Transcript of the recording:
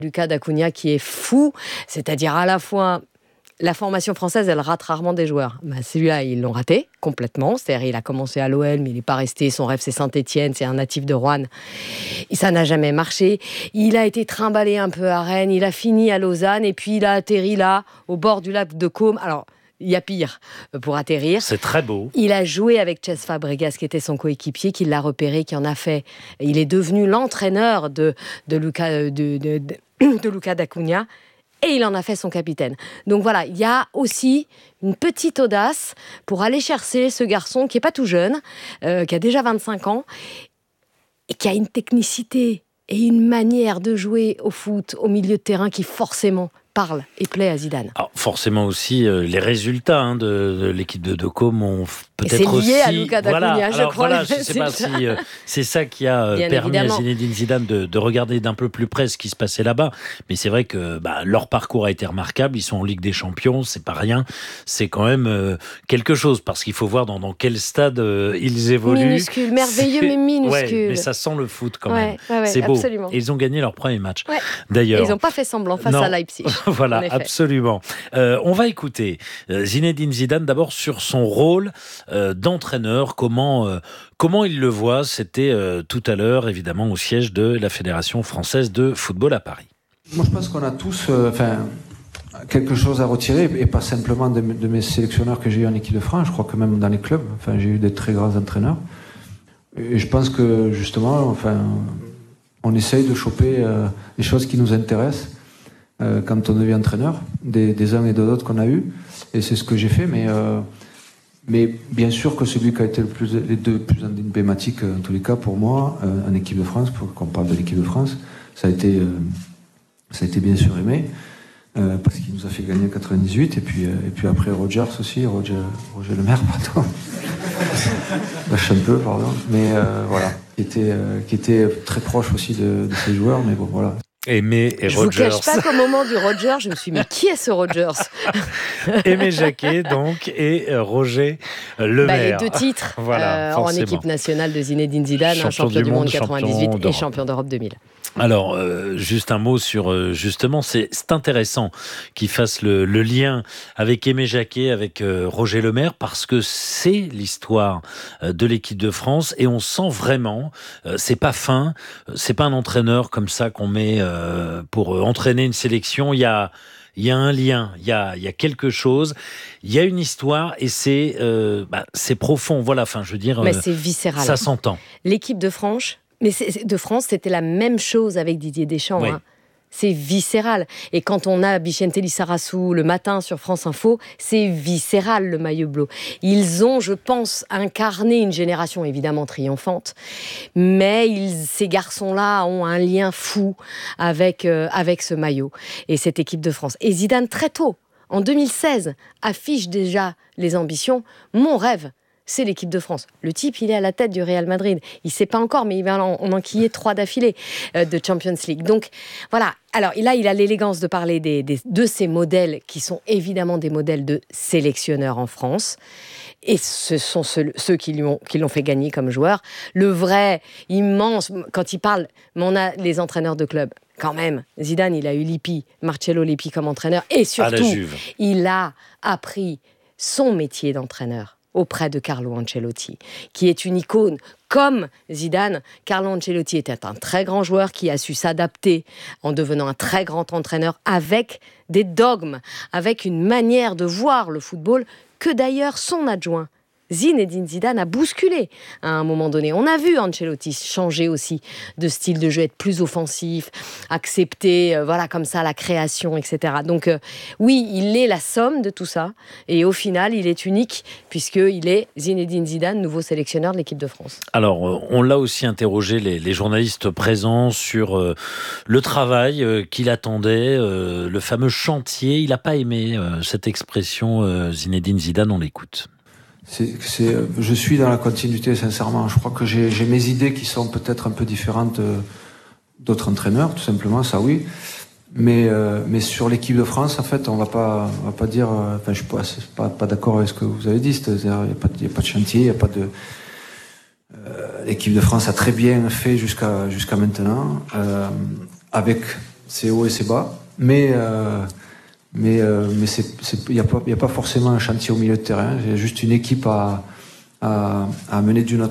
Lucas d'Acunha qui est fou, c'est-à-dire à la fois... La formation française, elle rate rarement des joueurs. Celui-là, ils l'ont raté complètement. C'est-à-dire, il a commencé à l'OL, mais il n'est pas resté. Son rêve, c'est Saint-Étienne. C'est un natif de Roanne. Et ça n'a jamais marché. Il a été trimballé un peu à Rennes. Il a fini à Lausanne. Et puis, il a atterri là, au bord du lac de Côme. Alors, il y a pire pour atterrir. C'est très beau. Il a joué avec Cesc Fabregas, qui était son coéquipier, qui l'a repéré, qui en a fait. Il est devenu l'entraîneur de Lucas d'Acunha. Et il en a fait son capitaine. Donc voilà, il y a aussi une petite audace pour aller chercher ce garçon qui n'est pas tout jeune, qui a déjà 25 ans, et qui a une technicité et une manière de jouer au foot, au milieu de terrain, qui forcément parle et plaît à Zidane. Alors, forcément aussi, les résultats de l'équipe de Côme ont peut-être aussi... C'est lié à Lucas d'Acunha, je crois. Voilà, je ne sais pas si c'est ça qui a permis à Zinedine Zidane de regarder d'un peu plus près ce qui se passait là-bas. Mais c'est vrai que leur parcours a été remarquable. Ils sont en Ligue des Champions, c'est pas rien. C'est quand même quelque chose, parce qu'il faut voir dans quel stade ils évoluent. Minuscule, merveilleux, mais minuscule. Ouais, mais ça sent le foot quand même. Ouais, c'est beau. Absolument. Et ils ont gagné leur premier match. Ouais. D'ailleurs. Et ils n'ont pas fait semblant face à Leipzig. Voilà, absolument. On va écouter Zinedine Zidane d'abord sur son rôle d'entraîneur, comment il le voit. C'était tout à l'heure, évidemment, au siège de la Fédération française de football à Paris. Moi, je pense qu'on a tous quelque chose à retirer, et pas simplement de mes sélectionneurs que j'ai eu en équipe de France. Je crois que même dans les clubs, j'ai eu des très grands entraîneurs. Et je pense que, justement, on essaye de choper les choses qui nous intéressent quand on devient entraîneur, des uns et des autres qu'on a eu, et c'est ce que j'ai fait, mais bien sûr que celui qui a été les deux plus emblématiques, en tous les cas pour moi, en équipe de France, pour qu'on parle de l'équipe de France, ça a été bien sûr Aimé, parce qu'il nous a fait gagner en 98, et puis après Roger Lemaire, pardon. Lâche un peu, pardon, mais voilà, qui était très proche aussi de ces joueurs, mais bon, voilà. Aimé et Rogers. Je vous cache pas qu'au moment du Rogers, je me suis dit, mais qui est ce Rogers? Aimé Jacquet, donc, et Roger Lemaire. Les deux titres voilà, en équipe nationale de Zinedine Zidane, champion du monde 98 et champion d'Europe 2000. Alors, juste un mot sur, justement, c'est intéressant qu'il fasse le lien avec Aimé Jacquet, avec Roger Lemaire, parce que c'est l'histoire de l'équipe de France, et on sent vraiment, c'est pas fin, c'est pas un entraîneur comme ça qu'on met pour entraîner une sélection. Il y a un lien, il y a quelque chose, il y a une histoire, et c'est profond. Voilà, je veux dire, mais c'est viscéral. Ça s'entend. L'équipe de France, c'était la même chose avec Didier Deschamps. Oui. C'est viscéral. Et quand on a Vicente Lizarazu le matin sur France Info, c'est viscéral, le maillot bleu. Ils ont, je pense, incarné une génération évidemment triomphante, mais ces garçons-là ont un lien fou avec ce maillot et cette équipe de France. Et Zidane, très tôt, en 2016, affiche déjà les ambitions. Mon rêve, c'est l'équipe de France. Le type, il est à la tête du Real Madrid. Il ne sait pas encore, mais il va en enquiller 3 d'affilée de Champions League. Donc, voilà. Alors, là, il a l'élégance de parler de ces modèles qui sont évidemment des modèles de sélectionneurs en France. Et ce sont ceux qui l'ont fait gagner comme joueur. Le vrai, immense, quand il parle, mais on a les entraîneurs de club. Quand même, Zidane, il a eu Marcello Lippi comme entraîneur. Et surtout, il a appris son métier d'entraîneur auprès de Carlo Ancelotti, qui est une icône. Comme Zidane, Carlo Ancelotti était un très grand joueur qui a su s'adapter en devenant un très grand entraîneur avec des dogmes, avec une manière de voir le football que d'ailleurs son adjoint, Zinedine Zidane, a bousculé à un moment donné. On a vu Ancelotti changer aussi de style de jeu, être plus offensif, accepter comme ça la création, etc. Donc oui, il est la somme de tout ça, et au final, il est unique puisqu'il est Zinedine Zidane, nouveau sélectionneur de l'équipe de France. Alors, on l'a aussi interrogé, les journalistes présents, sur le travail qu'il attendait, le fameux chantier. Il n'a pas aimé cette expression, Zinedine Zidane, on l'écoute. Je suis dans la continuité, sincèrement. Je crois que j'ai mes idées qui sont peut-être un peu différentes d'autres entraîneurs, tout simplement, ça oui. Mais sur l'équipe de France, en fait, on va pas dire. Je suis pas d'accord avec ce que vous avez dit. C'est-à-dire, il y a pas de chantier, il y a pas de. L'équipe de France a très bien fait jusqu'à maintenant, avec c'est haut et c'est bas. Mais il n'y a pas forcément un chantier au milieu de terrain. Il y a juste une équipe à mener d'une autre